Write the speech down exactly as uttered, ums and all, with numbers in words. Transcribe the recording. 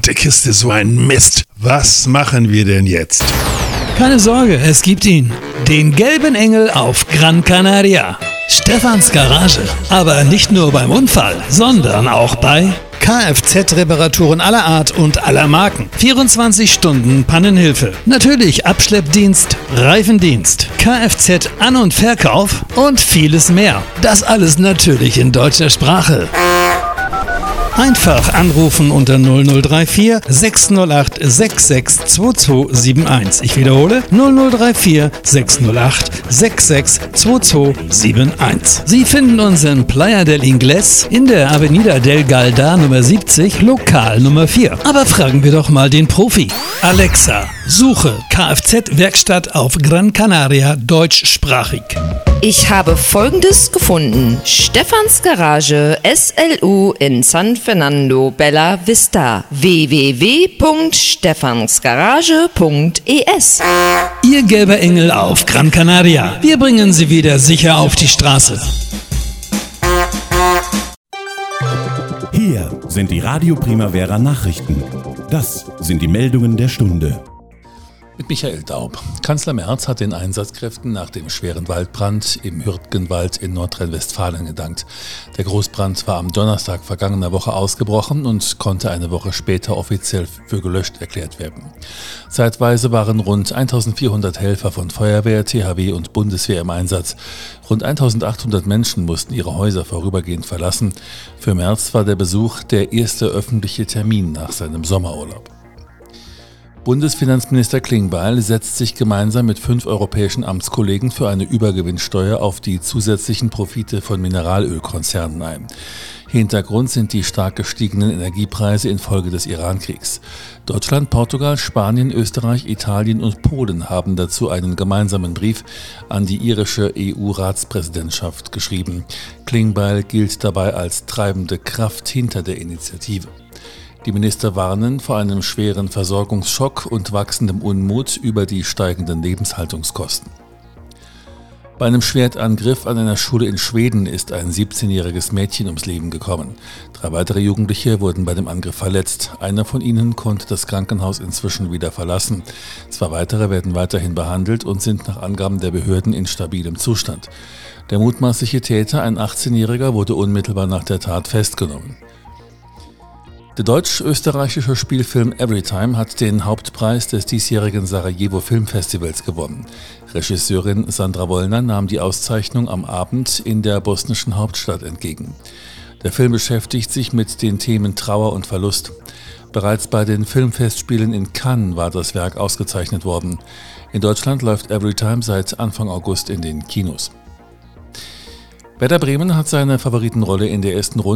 verdammte Kiste so ein Mist. Was machen wir denn jetzt? Keine Sorge, es gibt ihn. Den gelben Engel auf Gran Canaria. Stefans Garage. Aber nicht nur beim Unfall, sondern auch bei Kfz-Reparaturen aller Art und aller Marken. vierundzwanzig Stunden Pannenhilfe. Natürlich Abschleppdienst, Reifendienst, Kfz-An- und Verkauf und vieles mehr. Das alles natürlich in deutscher Sprache. Einfach anrufen unter null null drei vier sechs null acht sechs sechs zwei zwei sieben eins. Ich wiederhole null null drei vier sechs null acht sechs sechs zwei zwei sieben eins. Sie finden uns in Playa del Ingles in der Avenida del Galda Nummer siebzig, Lokal Nummer vier. Aber fragen wir doch mal den Profi. Alexa, suche Kfz-Werkstatt auf Gran Canaria deutschsprachig. Ich habe Folgendes gefunden. Stefans Garage S L U in San Fernando Bella Vista. w w w punkt stefansgarage punkt e s. Ihr gelber Engel auf Gran Canaria. Wir bringen Sie wieder sicher auf die Straße. Hier sind die Radio Primavera Nachrichten. Das sind die Meldungen der Stunde. Mit Michael Daub. Kanzler Merz hat den Einsatzkräften nach dem schweren Waldbrand im Hürtgenwald in Nordrhein-Westfalen gedankt. Der Großbrand war am Donnerstag vergangener Woche ausgebrochen und konnte eine Woche später offiziell für gelöscht erklärt werden. Zeitweise waren rund eintausendvierhundert Helfer von Feuerwehr, T H W und Bundeswehr im Einsatz. Rund eintausendachthundert Menschen mussten ihre Häuser vorübergehend verlassen. Für Merz war der Besuch der erste öffentliche Termin nach seinem Sommerurlaub. Bundesfinanzminister Klingbeil setzt sich gemeinsam mit fünf europäischen Amtskollegen für eine Übergewinnsteuer auf die zusätzlichen Profite von Mineralölkonzernen ein. Hintergrund sind die stark gestiegenen Energiepreise infolge des Irankriegs. Deutschland, Portugal, Spanien, Österreich, Italien und Polen haben dazu einen gemeinsamen Brief an die irische E U-Ratspräsidentschaft geschrieben. Klingbeil gilt dabei als treibende Kraft hinter der Initiative. Die Minister warnen vor einem schweren Versorgungsschock und wachsendem Unmut über die steigenden Lebenshaltungskosten. Bei einem Schwertangriff an einer Schule in Schweden ist ein siebzehnjähriges Mädchen ums Leben gekommen. Drei weitere Jugendliche wurden bei dem Angriff verletzt. Einer von ihnen konnte das Krankenhaus inzwischen wieder verlassen. Zwei weitere werden weiterhin behandelt und sind nach Angaben der Behörden in stabilem Zustand. Der mutmaßliche Täter, ein achtzehnjähriger, wurde unmittelbar nach der Tat festgenommen. Der deutsch-österreichische Spielfilm Everytime hat den Hauptpreis des diesjährigen Sarajevo Filmfestivals gewonnen. Regisseurin Sandra Wollner nahm die Auszeichnung am Abend in der bosnischen Hauptstadt entgegen. Der Film beschäftigt sich mit den Themen Trauer und Verlust. Bereits bei den Filmfestspielen in Cannes war das Werk ausgezeichnet worden. In Deutschland läuft Everytime seit Anfang August in den Kinos. Werder Bremen hat seine Favoritenrolle in der ersten Runde